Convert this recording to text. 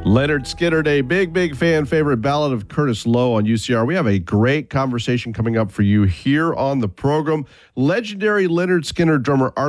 Leonard Skinner Day, big fan favorite ballad of Curtis Lowe on UCR. We have a great conversation coming up for you here on the program. Legendary Leonard Skinner drummer